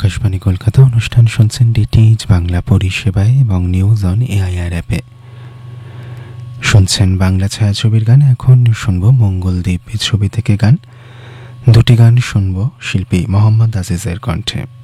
আকাশবাণী কলকাতা অনুষ্ঠান শুনছেন ডিটিএইচ বাংলা পরিষেবায় এবং নিউজ অন এআইআর অ্যাপে। শুনছেন বাংলা ছায়াছবির গান। এখন শুনব মঙ্গলদ্বীপ ছবি থেকে গান। দুটি গান শুনব শিল্পী মোহাম্মদ আজিজের কণ্ঠে।